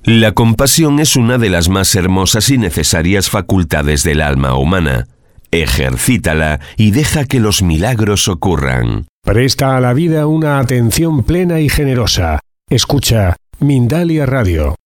La compasión es una de las más hermosas y necesarias facultades del alma humana. Ejercítala y deja que los milagros ocurran. Presta a la vida una atención plena y generosa. Escucha Mindalia Radio.